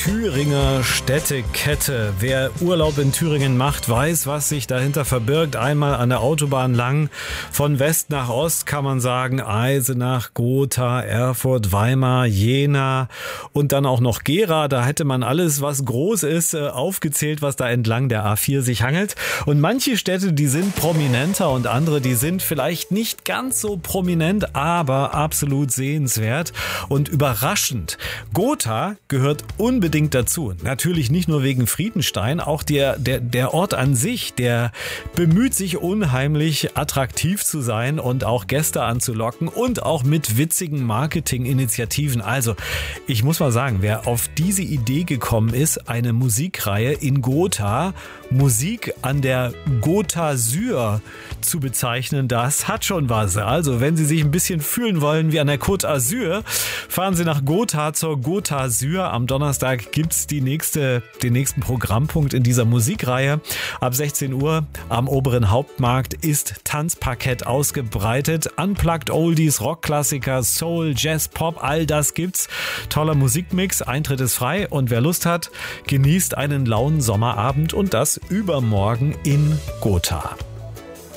Thüringer Städtekette. Wer Urlaub in Thüringen macht, weiß, was sich dahinter verbirgt. Einmal an der Autobahn lang, von West nach Ost kann man sagen, Eisenach, Gotha, Erfurt, Weimar, Jena und dann auch noch Gera. Da hätte man alles, was groß ist, aufgezählt, was da entlang der A4 sich hangelt. Und manche Städte, die sind prominenter und andere, die sind vielleicht nicht ganz so prominent, aber absolut sehenswert und überraschend. Gotha gehört unbedingt dazu. Natürlich nicht nur wegen Friedenstein, auch der Ort an sich, der bemüht sich unheimlich attraktiv zu sein und auch Gäste anzulocken und auch mit witzigen Marketinginitiativen. Also, ich muss mal sagen, wer auf diese Idee gekommen ist, eine Musikreihe in Gotha, Musik an der Gotha Syr zu bezeichnen, das hat schon was. Also, wenn Sie sich ein bisschen fühlen wollen wie an der Côte d'Azur, fahren Sie nach Gotha zur Gotha Syr. Am Donnerstag gibt's den nächsten Programmpunkt in dieser Musikreihe. Ab 16 Uhr am oberen Hauptmarkt ist Tanzparkett ausgebreitet. Unplugged Oldies, Rockklassiker, Soul, Jazz, Pop, all das gibt's. Toller Musikmix, Eintritt ist frei und wer Lust hat, genießt einen lauen Sommerabend und das übermorgen in Gotha.